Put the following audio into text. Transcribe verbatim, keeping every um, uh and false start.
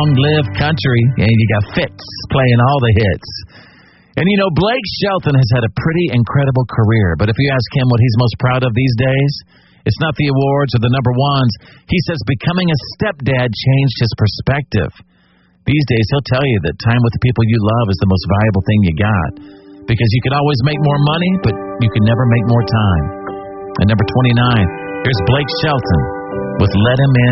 Long Live Country. And you got Fitz playing all the hits. And, you know, Blake Shelton has had a pretty incredible career. But if you ask him what he's most proud of these days, it's not the awards or the number ones. He says becoming a stepdad changed his perspective. These days, he'll tell you that time with the people you love is the most valuable thing you got. Because you can always make more money, but you can never make more time. At number twenty-nine, here's Blake Shelton with Let Him In